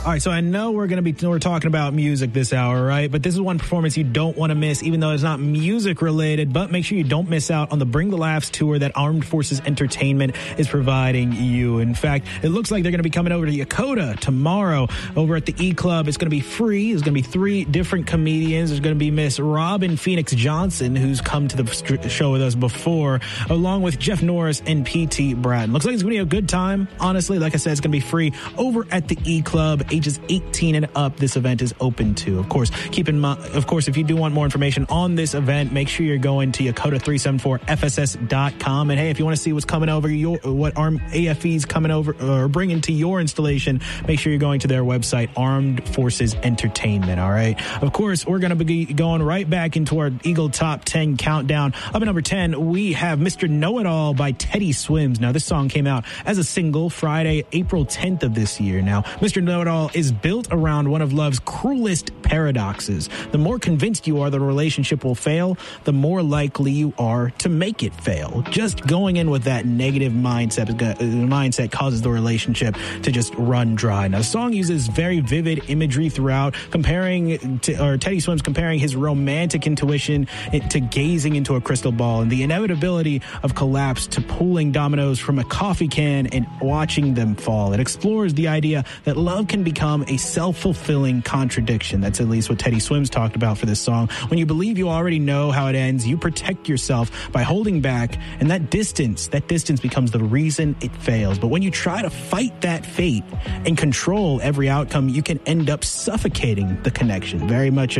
All right, so I know we're talking about music this hour, right? But this is one performance you don't want to miss, even though it's not music related. But make sure you don't miss out on the Bring the Laughs tour that Armed Forces Entertainment is providing you. In fact, it looks like they're going to be coming over to Yokota tomorrow over at the E Club. It's going to be free. There's going to be 3 different comedians. There's going to be Miss Robin Phoenix Johnson, who's come to the show with us before, along with Jeff Norris and P.T. Bratton. Looks like it's going to be a good time. Honestly, like I said, it's going to be free over at the E Club. Ages 18 and up, this event is open to. Of course, keep in mind, if you do want more information on this event, make sure you're going to Yokota374FSS.com. And hey, if you want to see what's coming over what AFE's coming over or bringing to your installation, make sure you're going to their website, Armed Forces Entertainment. All right. Of course, we're going to be going right back into our Eagle Top 10 countdown. Up at number 10, we have Mr. Know-It-All by Teddy Swims. Now, this song came out as a single Friday, April 10th of this year. Now, Mr. Know-It-All is built around one of love's cruelest paradoxes. The more convinced you are that a relationship will fail, the more likely you are to make it fail. Just going in with that negative mindset causes the relationship to just run dry. Now, the song uses very vivid imagery throughout, Teddy Swims comparing his romantic intuition to gazing into a crystal ball and the inevitability of collapse to pulling dominoes from a coffee can and watching them fall. It explores the idea that love can become a self-fulfilling contradiction. That's at least what Teddy Swims talked about for this song. When you believe you already know how it ends, you protect yourself by holding back, and that distance becomes the reason it fails. But when you try to fight that fate and control every outcome, you can end up suffocating the connection. Very much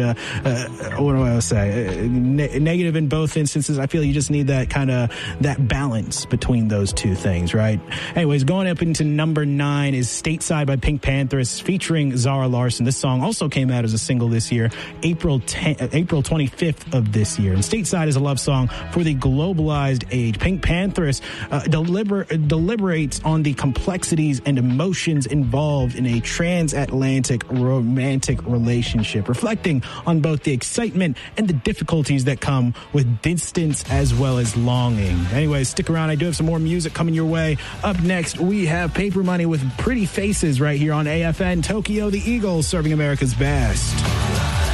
negative in both instances. I feel you just need that balance between those two things, right? Anyways, going up into number 9 is Stateside by Pink Panthers featuring Zara Larsson. This song also came out as a single this year, April 25th of this year. And Stateside is a love song for the globalized age. Pink Panthers deliberates on the complexities and emotions involved in a transatlantic romantic relationship, reflecting on both the excitement and the difficulties that come with distance as well as longing. Anyways, stick around. I do have some more music coming your way. Up next, we have Paper Money with Pretty Faces right here on AFN. Tokyo, the Eagles, serving America's best.